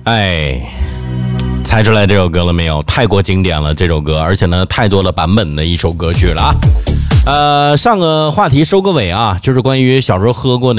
哎，猜出来这首歌了没有？太过经典了这首歌，而且呢太多了版本的一首歌曲了啊。上个话题收个尾啊，就是关于小时候喝过的